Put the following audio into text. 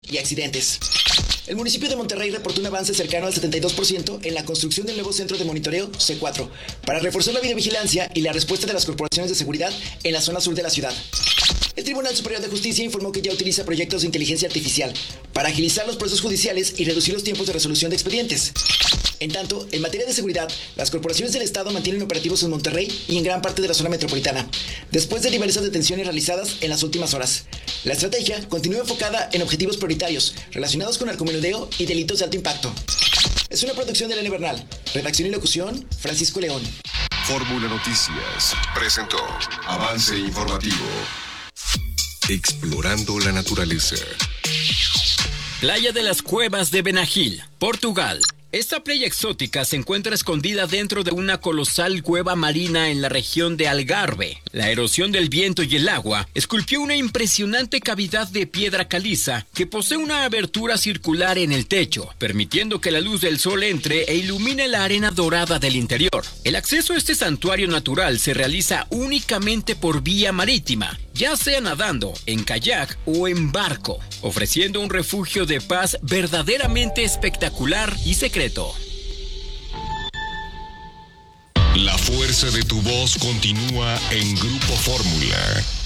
y accidentes. El municipio de Monterrey reportó un avance cercano al 72% en la construcción del nuevo centro de monitoreo C4 para reforzar la videovigilancia y la respuesta de las corporaciones de seguridad en la zona sur de la ciudad. El Tribunal Superior de Justicia informó que ya utiliza proyectos de inteligencia artificial para agilizar los procesos judiciales y reducir los tiempos de resolución de expedientes. En tanto, en materia de seguridad, las corporaciones del Estado mantienen operativos en Monterrey y en gran parte de la zona metropolitana, después de diversas detenciones realizadas en las últimas horas. La estrategia continúa enfocada en objetivos prioritarios relacionados con narcomenudeo y delitos de alto impacto. Es una producción de Elena Bernal. Redacción y locución, Francisco León. Fórmula Noticias presentó Avance Informativo. Explorando la naturaleza. Playa de las Cuevas de Benagil, Portugal. Esta playa exótica se encuentra escondida dentro de una colosal cueva marina en la región de Algarve. La erosión del viento y el agua esculpió una impresionante cavidad de piedra caliza que posee una abertura circular en el techo, permitiendo que la luz del sol entre e ilumine la arena dorada del interior. El acceso a este santuario natural se realiza únicamente por vía marítima, ya sea nadando, en kayak o en barco, ofreciendo un refugio de paz verdaderamente espectacular y secreto. La fuerza de tu voz continúa en Grupo Fórmula.